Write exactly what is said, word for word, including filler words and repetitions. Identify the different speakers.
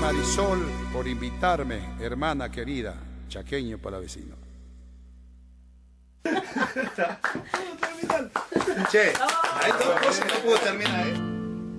Speaker 1: Marisol por invitarme, hermana querida, chaqueño para vecino.
Speaker 2: Che, hay dos cosas que no puedo terminar, ¿eh?